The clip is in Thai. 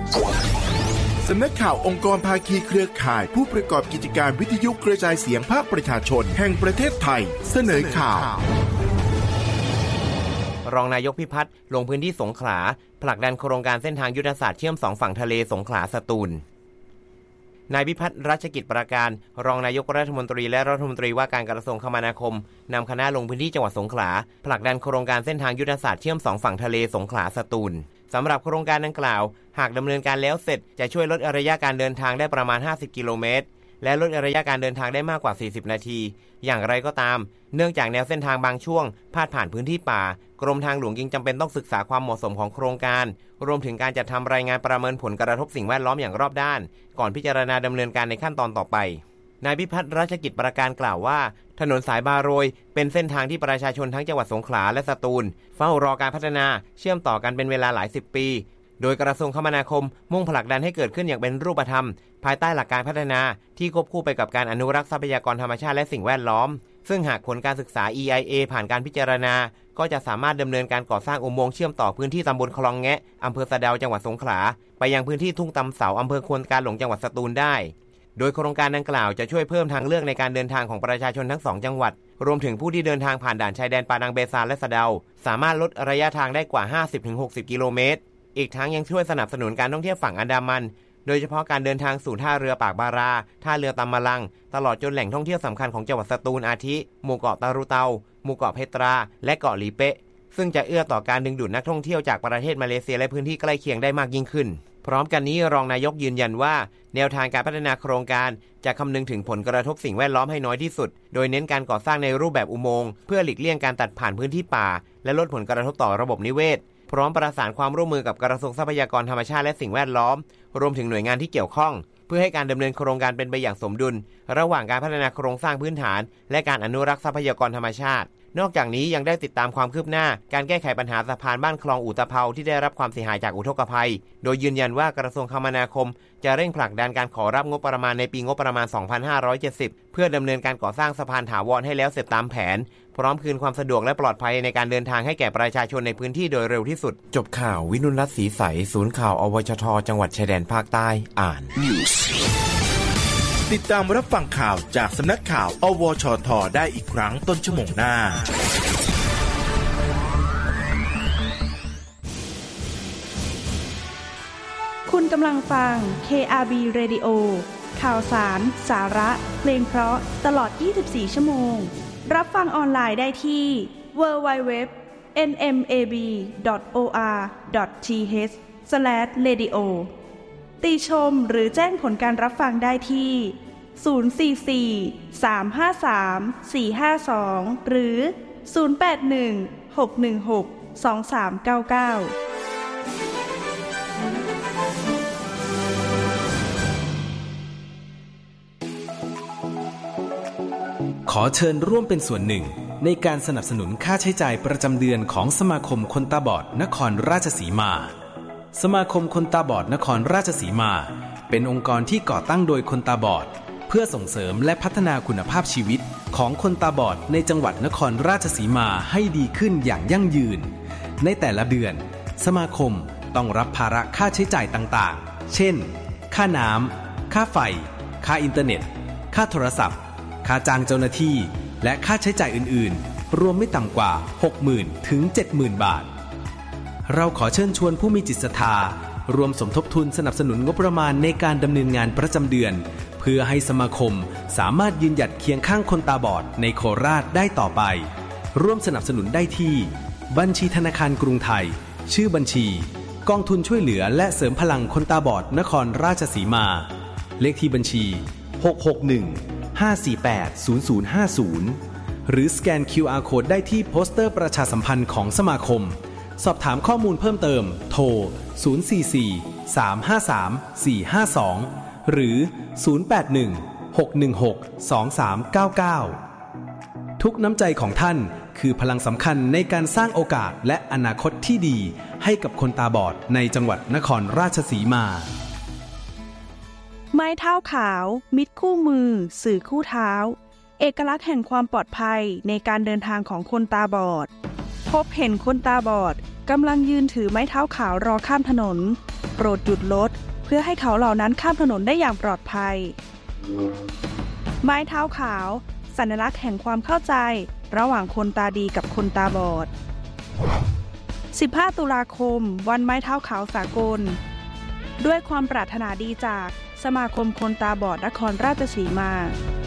สำนักข่าวองค์กรภาคีเครือข่ายผู้ประกอบกิจการวิทยุกระจายเสียงภาคประชาชนแห่งประเทศไทยเสนอข่าวรองนายกพิพัฒน์ลงพื้นที่สงขลาผลักดันโครงการเส้นทางยุทธศาสตร์เชื่อม2ฝั่งทะเลสงขลาสตูลนายพิพัฒน์รัชกิจประการรองนายกรัฐมนตรีและรัฐมนตรีว่าการกระทรวงคมนาคมนำคณะลงพื้นที่จังหวัดสงขลาผลักดันโครงการเส้นทางยุทธศาสตร์เชื่อม2ฝั่งทะเลสงขลาสตูลสำหรับโครงการดังกล่าวหากดำเนินการแล้วเสร็จจะช่วยลดระยะการเดินทางได้ประมาณ50กิโลเมตรและลดระยะการเดินทางได้มากกว่า40นาทีอย่างไรก็ตามเนื่องจากแนวเส้นทางบางช่วงพาดผ่านพื้นที่ป่ากรมทางหลวงจึงจำเป็นต้องศึกษาความเหมาะสมของโครงการรวมถึงการจัดทำรายงานประเมินผลกระทบสิ่งแวดล้อมอย่างรอบด้านก่อนพิจารณาดำเนินการในขั้นตอนต่อไปนายพิพัฒน์รัชกิจประการกล่าวว่าถนนสายบาโรยเป็นเส้นทางที่ประชาชนทั้งจังหวัดสงขลาและสตูลเฝ้ารอการพัฒนาเชื่อมต่อกันเป็นเวลาหลาย10ปีโดยกระทรวงคมนาคมมุ่งผลักดันให้เกิดขึ้นอย่างเป็นรูปธรรมภายใต้หลักการพัฒนาที่ควบคู่ไปกับการอนุรักษ์ทรัพยากรธรรมชาติและสิ่งแวดล้อมซึ่งหากผลการศึกษา EIA ผ่านการพิจารณาก็จะสามารถดำเนินการก่อสร้างอุโมงค์เชื่อมต่อพื้นที่ตำบลคลองแงะอำเภอสะเดาจังหวัดสงขลาไปยังพื้นที่ทุ่งตำเสาอำเภอควนกาหลงจังหวัดสตูลได้โดยโครงการดังกล่าวจะช่วยเพิ่มทางเลือกในการเดินทางของประชาชนทั้ง2จังหวัดรวมถึงผู้ที่เดินทางผ่านด่านชายแดนปานังเบซาและสะเดาสามารถลดระยะทางได้กว่า 50-60 กิโลเมตรอีกทั้งยังช่วยสนับสนุนการท่องเที่ยวฝั่งอันดามันโดยเฉพาะการเดินทางสู่ท่าเรือปากบาราท่าเรือตำมะลังตลอดจนแหล่งท่องเที่ยวสำคัญของจังหวัดสตูลอาทิหมู่เกาะตารุเตาหมู่เกาะเพตราและเกาะหลีเป๊ะซึ่งจะเอื้อต่อการดึงดูดนักท่องเที่ยวจากประเทศมาเลเซียและพื้นที่ใกล้เคียงได้มากยิ่งขึ้นพร้อมกันนี้รองนายกยืนยันว่าแนวทางการพัฒนาโครงการจะคำนึงถึงผลกระทบสิ่งแวดล้อมให้น้อยที่สุดโดยเน้นการก่อสร้างในรูปแบบอุโมงค์เพื่อหลีกเลี่ยงการตัดผ่านพื้นที่ป่าและลดผลกระทบต่อระบบนิเวศพร้อมประสานความร่วมมือกับกระทรวงทรัพยากรธรรมชาติและสิ่งแวดล้อมรวมถึงหน่วยงานที่เกี่ยวข้องเพื่อให้การดำเนินโครงการเป็นไปอย่างสมดุลระหว่างการพัฒนาโครงสร้างพื้นฐานและการอนุรักษ์ทรัพยากรธรรมชาตินอกจากนี้ยังได้ติดตามความคืบหน้าการแก้ไขปัญหาสะพานบ้านคลองอุตภาวที่ได้รับความเสียหายจากอุทกภัยโดยยืนยันว่ากระทรวงคมนาคมจะเร่งผลักดันการขอรับงบประมาณในปีงบประมาณ 2570 เพื่อดำเนินการก่อสร้างสะพานถาวรให้แล้วเสร็จตามแผนพร้อมคืนความสะดวกและปลอดภัยในการเดินทางให้แก่ประชาชนในพื้นที่โดยเร็วที่สุดจบข่าววินุรัตน์ศรีใสศูนย์ข่าวอวชทจังหวัดชายแดนภาคใต้อ่านติดตามรับฟังข่าวจากสำนักข่าวอวชทได้อีกครั้งต้นชั่วโมงหน้าคุณกำลังฟัง KRB Radio ข่าวสารสาระเพลงเพราะตลอด24ชั่วโมงรับฟังออนไลน์ได้ที่ www.nmab.or.th/radio ติชมหรือแจ้งผลการรับฟังได้ที่044 353 452หรือ081 616 2399 ขอเชิญร่วมเป็นส่วนหนึ่งในการสนับสนุนค่าใช้จ่ายประจำเดือนของสมาคมคนตาบอดนครราชสีมาสมาคมคนตาบอดนครราชสีมาเป็นองค์กรที่ก่อตั้งโดยคนตาบอดเพื่อส่งเสริมและพัฒนาคุณภาพชีวิตของคนตาบอดในจังหวัดนครราชสีมาให้ดีขึ้นอย่างยั่งยืนในแต่ละเดือนสมาคมต้องรับภาระค่าใช้จ่ายต่างๆเช่นค่าน้ำค่าไฟค่าอินเทอร์เน็ตค่าโทรศัพท์ค่าจ้างเจ้าหน้าที่และค่าใช้จ่ายอื่นๆรวมไม่ต่ำกว่า 60,000 ถึง 70,000 บาทเราขอเชิญชวนผู้มีจิตศรัทธารวมสมทบทุนสนับสนุนงบประมาณในการดำเนินงานประจำเดือนเพื่อให้สมาคมสามารถยืนหยัดเคียงข้างคนตาบอดในโคราชได้ต่อไปร่วมสนับสนุนได้ที่บัญชีธนาคารกรุงไทยชื่อบัญชีกองทุนช่วยเหลือและเสริมพลังคนตาบอดนครราชสีมาเลขที่บัญชี661-548-0050หรือสแกน QR Code ได้ที่โปสเตอร์ประชาสัมพันธ์ของสมาคมสอบถามข้อมูลเพิ่มเติมโทร044-353-452หรือ081-616-2399ทุกน้ำใจของท่านคือพลังสำคัญในการสร้างโอกาสและอนาคตที่ดีให้กับคนตาบอดในจังหวัดนครราชสีมาไม้เท้าขาวมิตรคู่มือสื่อคู่เท้าเอกลักษณ์แห่งความปลอดภัยในการเดินทางของคนตาบอดพบเห็นคนตาบอดกำลังยืนถือไม้เท้าขาวรอข้ามถนนโปรดหยุดรถเพื่อให้เขาเหล่านั้นข้ามถนนได้อย่างปลอดภัยไม้เท้าขาวสัญลักษณ์แห่งความเข้าใจระหว่างคนตาดีกับคนตาบอด15 ตุลาคมวันไม้เท้าขาวสากลด้วยความปรารถนาดีจากสมาคมคนตาบอดนครราชสีมา